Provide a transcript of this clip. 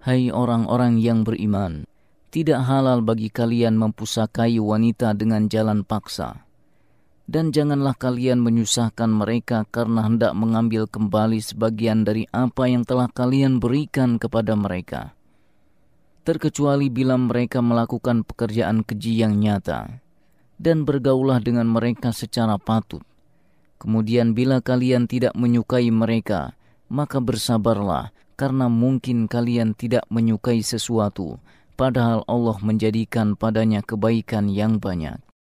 Hai orang-orang yang beriman, tidak halal bagi kalian mempusakai wanita dengan jalan paksa. Dan janganlah kalian menyusahkan mereka karena hendak mengambil kembali sebagian dari apa yang telah kalian berikan kepada mereka. Terkecuali bila mereka melakukan pekerjaan keji yang nyata. Dan bergaulah dengan mereka secara patut. Kemudian bila kalian tidak menyukai mereka, maka bersabarlah, karena mungkin kalian tidak menyukai sesuatu, padahal Allah menjadikan padanya kebaikan yang banyak.